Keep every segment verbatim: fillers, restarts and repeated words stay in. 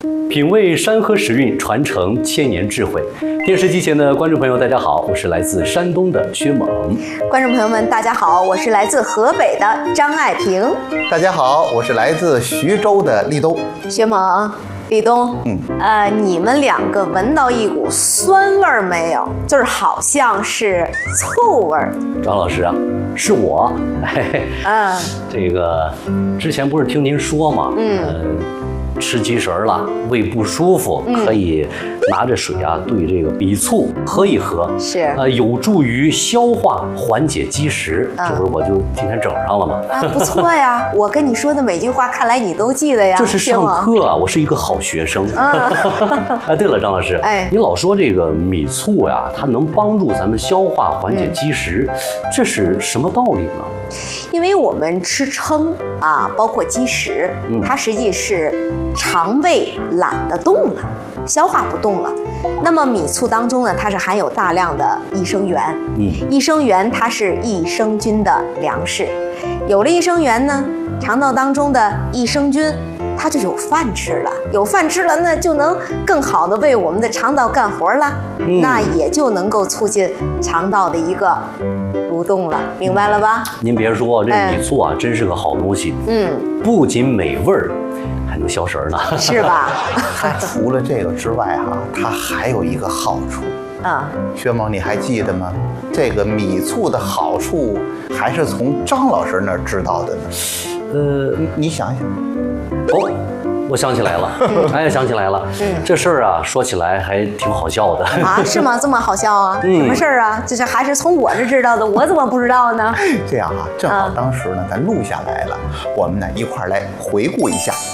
品味山河时韵，传承千年智慧。电视机前的观众朋友，大家好，我是来自山东的薛猛。 观众朋友们，大家好，我是来自河北的张爱萍。 大家好，我是来自徐州的立冬。 薛猛、立冬，嗯，呃，你们两个闻到一股酸味儿没有？就是好像是醋味儿。 张老师啊，是我。嘿嘿， 嗯， 这个之前不是听您说吗？嗯。呃吃鸡食了，胃不舒服，嗯、可以拿着水啊兑这个米醋喝一喝， 是呃有助于消化，缓解积食。嗯、这不是我就今天整上了吗？ 啊，不错呀！我跟你说的每句话，看来你都记得呀。 这是上课啊，我是一个好学生。啊，哎，对了，张老师，哎，你老说这个米醋呀、啊，它能帮助咱们消化，缓解积食，嗯、这是什么道理呢？ 因为我们吃撑啊，包括积食，嗯、它实际是肠胃懒得动了，消化不动了。那么米醋当中呢，它是含有大量的益生元，嗯，益生元它是益生菌的粮食，有了益生元呢，肠道当中的益生菌它就有饭吃了，有饭吃了，那就能更好的为我们的肠道干活了，嗯、那也就能够促进肠道的一个蠕动了，明白了吧？ 您别说，这米醋啊，哎、真是个好东西。嗯，不仅美味儿，还能消食呢， 是吧？ 它除了这个之外哈、啊，它还有一个好处。啊，薛猛，你还记得吗？这个米醋的好处还是从张老师那儿知道的呢。呃，你想想。 哦。我想起来了，哎，想起来了，嗯，这事儿啊，说起来还挺好笑的啊，是吗？这么好笑啊？嗯、什么事儿啊？这是还是从我这知道的，我怎么不知道呢？ 这样啊，正好当时呢，咱录下来了，我们呢一块儿来回顾一下。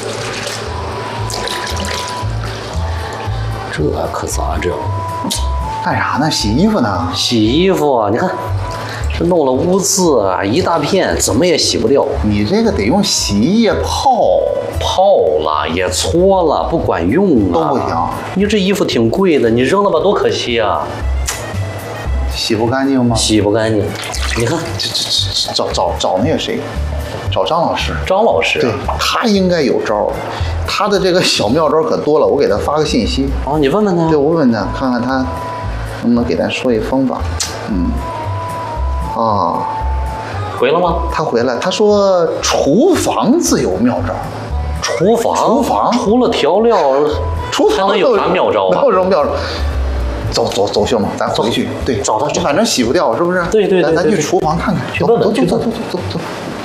这可咋整？ 干啥呢？洗衣服呢？ 洗衣服，你看。这弄了污渍啊，一大片，怎么也洗不掉。 你这个得用洗衣液泡， 泡了也搓了，不管用啊， 都不行。 你这衣服挺贵的，你扔了吧，多可惜啊！ 洗不干净吗？ 洗不干净。你看， 这这这找找找那个谁，找张老师。 张老师， 对，他应该有招，他的这个小妙招可多了。我给他发个信息。 哦，你问问他。 对，我问问他，看看他能不能给咱说一方法。嗯。啊， 回了吗？ 他回来，他说厨房自有妙招。 厨房， 厨房除了调料， 厨房能有啥妙招啊？ 有什么妙招？走走走，兄弟，咱回去，对， 找他， 反正洗不掉，是不是？ 对对对， 咱去厨房看看， 去问问， 走走走走走走。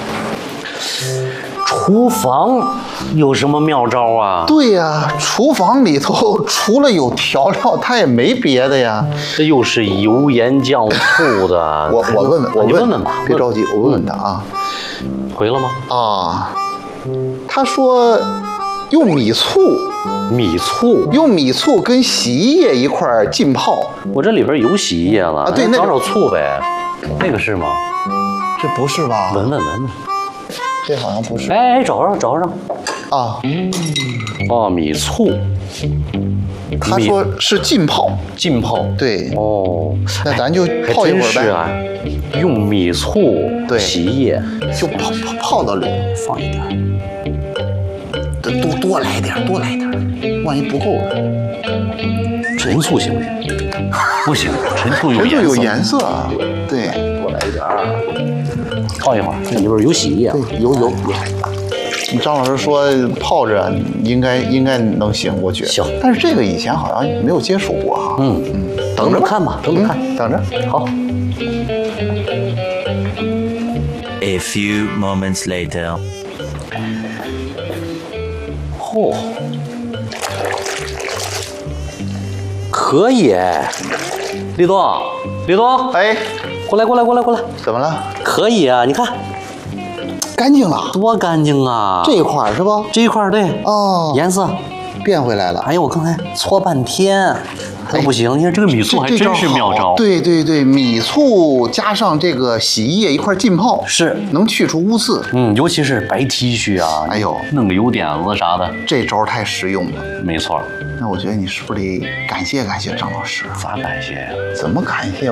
厨房有什么妙招啊？ 对呀，厨房里头除了有调料，它也没别的呀。 这又是油盐酱醋的。 我我问问，我问问吧， 别着急，我问问他啊。 回了吗？ 啊，他说用米醋， 米醋用米醋跟洗衣液一块儿浸泡。 我这里边有洗衣液了啊，对，那找找醋呗。那个是吗？ 这不是吧？ 闻闻闻闻。 这好像不是。 哎哎，找着找着啊！ 哦，米醋。 他说是浸泡， 浸泡。 对。 哦， 那咱就泡一会儿呗。 是啊，用米醋对洗衣液， 就泡泡泡到里， 放一点， 多多来点，多来点，万一不够呢？ 陈醋行不行？不行，陈醋有颜色。 有颜色啊。对， 多来一点。泡一会儿，这里边有洗衣液。 对，有有有。张老师说泡着应该应该能行，我觉得。 行。 但是这个以前好像没有接触过哈。 嗯嗯。等着看吧，等着看， 等着。 好。 A few moments later. 嚯，可以哎，立冬，立冬， 哎， 过来过来过来过来， 怎么了？ 可以啊，你看， 干净了， 多干净啊！ 这一块是吧？ 这一块对， 哦， 颜色变回来了。 哎呦，我刚才搓半天。那不行，你看这个米醋还真是妙招。 对对对，米醋加上这个洗衣液一块浸泡， 是能去除污渍。 嗯，尤其是白 T 恤啊， 哎呦， 弄个油点子啥的， 这招太实用了。 没错。 那我觉得你是不是得感谢感谢张老师？ 咋感谢呀？ 怎么感谢？